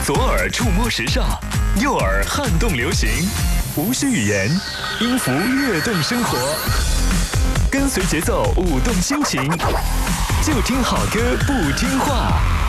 左耳触摸时尚，右耳撼动流行，无需语言，音符跃动生活。跟随节奏，舞动心情，就听好歌不听话。